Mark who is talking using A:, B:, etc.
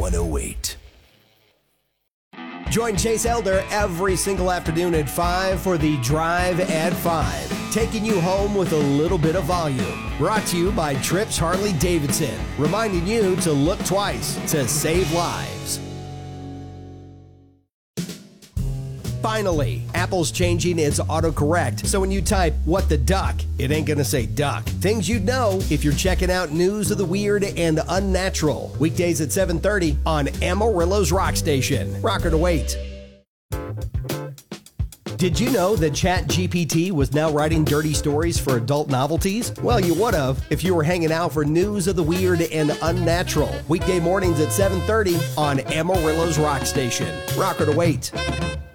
A: 108. Join Chase Elder every single afternoon at 5 for the Drive at 5, taking you home with a little bit of volume. Brought to you by Trips Harley Davidson, reminding you to look twice to save lives. Finally, Apple's changing its autocorrect, so when you type "what the duck," it ain't gonna say duck. Things you'd know if you're checking out news of the weird and unnatural. Weekdays at 7:30 on Amarillo's Rock Station. Rocker to wait. Did you know that ChatGPT was now writing dirty stories for adult novelties? Well, you would have if you were hanging out for news of the weird and unnatural. Weekday mornings at 7:30 on Amarillo's Rock Station. Rocker to wait.